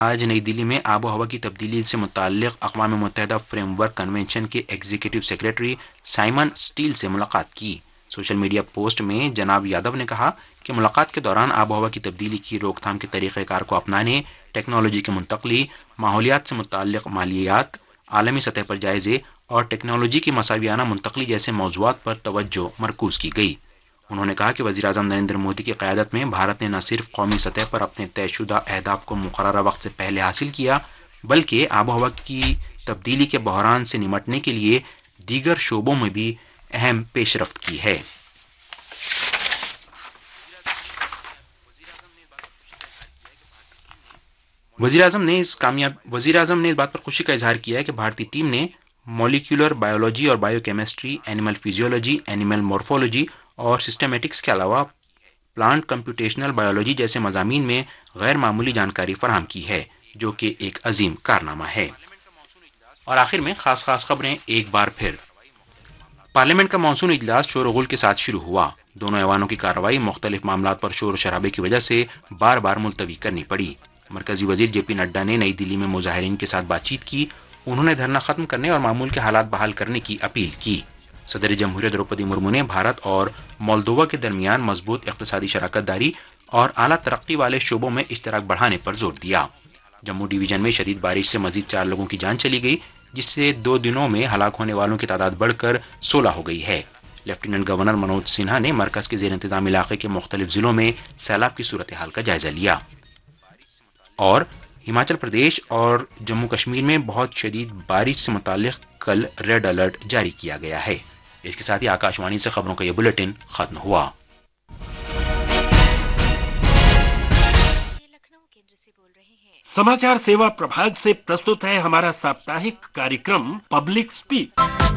آج نئی دلی میں آب و ہوا کی تبدیلی سے متعلق اقوام متحدہ فریم ورک کنونشن کے ایگزیکٹو سیکرٹری سائمن اسٹیل سے ملاقات کی۔ سوشل میڈیا پوسٹ میں جناب یادو نے کہا کہ ملاقات کے دوران آب و ہوا کی تبدیلی کی روک تھام کے طریقہ کار کو اپنانے، ٹیکنالوجی کی منتقلی، ماحولیات سے متعلق مالیات، عالمی سطح پر جائزے اور ٹیکنالوجی کی مساویانہ منتقلی جیسے موضوعات پر توجہ مرکوز کی گئی۔ انہوں نے کہا کہ وزیراعظم نریندر مودی کی قیادت میں بھارت نے نہ صرف قومی سطح پر اپنے طے شدہ اہداف کو مقررہ وقت سے پہلے حاصل کیا، بلکہ آب و ہوا کی تبدیلی کے بحران سے نمٹنے کے لیے دیگر شعبوں میں بھی اہم پیش رفت کی ہے۔ وزیراعظم نے اس بات پر خوشی کا اظہار کیا ہے کہ بھارتی ٹیم نے مولیکولر بایولوجی اور bio chemistry, animal physiology, animal morphology اور سسٹمیٹکس کے علاوہ پلانٹ کمپیوٹیشنل بایولوجی جیسے مضامین میں غیر معمولی جانکاری فراہم کی ہے، جو کہ ایک عظیم کارنامہ ہے۔ اور آخر میں خاص خبریں ایک بار پھر۔ پارلیمنٹ کا مانسون اجلاس شور و غل کے ساتھ شروع ہوا۔ دونوں ایوانوں کی کارروائی مختلف معاملات پر شور و شرابے کی وجہ سے بار بار ملتوی کرنی پڑی۔ مرکزی وزیر جے پی نڈا نے نئی دلی میں مظاہرین کے ساتھ بات چیت کی۔ انہوں نے دھرنا ختم کرنے اور معمول کے حالات بحال کرنے کی اپیل کی۔ صدر جمہوریہ دروپدی مرمو نے بھارت اور مولدووا کے درمیان مضبوط اقتصادی شراکت داری اور اعلیٰ ترقی والے شعبوں میں اشتراک بڑھانے پر زور دیا۔ جموں ڈویژن میں شدید بارش سے مزید 4 لوگوں کی جان چلی گئی، جس سے 2 دنوں میں ہلاک ہونے والوں کی تعداد بڑھ کر 16 ہو گئی ہے۔ لیفٹیننٹ گورنر منوج سنہا نے مرکز کے زیر انتظام علاقے کے مختلف ضلعوں میں سیلاب کی صورتحال کا جائزہ لیا۔ اور ہماچل پردیش اور جموں کشمیر میں بہت شدید بارش سے متعلق کل ریڈ الرٹ جاری کیا گیا ہے۔ اس کے ساتھ ہی آکاشوانی سے خبروں کا یہ بلیٹن ختم ہوا۔ समाचार सेवा प्रभाग से प्रस्तुत है हमारा साप्ताहिक कार्यक्रम पब्लिक स्पीक।